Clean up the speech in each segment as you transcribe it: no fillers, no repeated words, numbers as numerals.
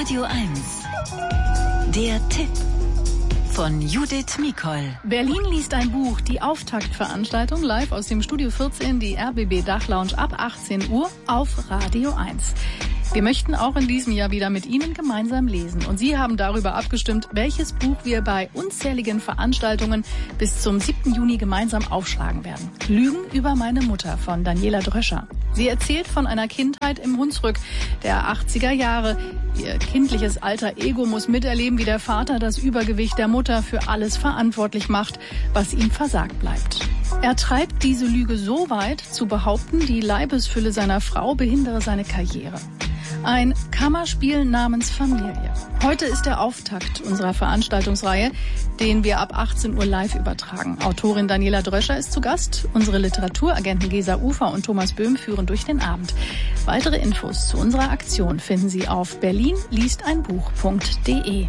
Radio 1. Der Tipp von Judith Mikol. Berlin liest ein Buch, die Auftaktveranstaltung live aus dem Studio 14, die RBB Dachlounge ab 18 Uhr auf Radio 1. Wir möchten auch in diesem Jahr wieder mit Ihnen gemeinsam lesen. Und Sie haben darüber abgestimmt, welches Buch wir bei unzähligen Veranstaltungen bis zum 7. Juni gemeinsam aufschlagen werden. Lügen über meine Mutter von Daniela Dröscher. Sie erzählt von einer Kindheit im Hunsrück der 80er Jahre. Ihr kindliches alter Ego muss miterleben, wie der Vater das Übergewicht der Mutter für alles verantwortlich macht, was ihm versagt bleibt. Er treibt diese Lüge so weit, zu behaupten, die Leibesfülle seiner Frau behindere seine Karriere. Ein Kammerspiel namens Familie. Heute ist der Auftakt unserer Veranstaltungsreihe, den wir ab 18 Uhr live übertragen. Autorin Daniela Dröscher ist zu Gast. Unsere Literaturagenten Gesa Ufer und Thomas Böhm führen durch den Abend. Weitere Infos zu unserer Aktion finden Sie auf berlinliesteinbuch.de.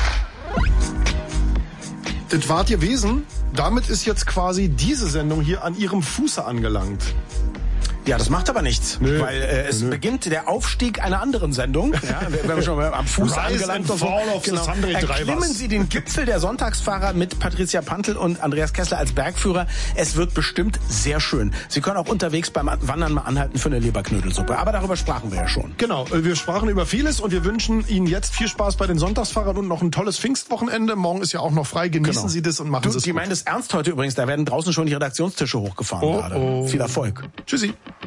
Das wart gewesen. Damit ist jetzt quasi diese Sendung hier an ihrem Fuße angelangt. Ja, das macht aber nichts, weil es beginnt der Aufstieg einer anderen Sendung. Ja, wenn wir schon mal am Fuß angelangt sind. Erklimmen Sie den Gipfel der Sonntagsfahrer mit Patricia Pantel und Andreas Kessler als Bergführer. Es wird bestimmt sehr schön. Sie können auch unterwegs beim Wandern mal anhalten für eine Leberknödelsuppe. Aber darüber sprachen wir ja schon. Genau, wir sprachen über vieles und wir wünschen Ihnen jetzt viel Spaß bei den Sonntagsfahrern und noch ein tolles Pfingstwochenende. Morgen ist ja auch noch frei. Genießen Sie das und machen Sie es gut. Die meinen das ernst heute übrigens. Da werden draußen schon die Redaktionstische hochgefahren gerade. Viel Erfolg. Tschüssi.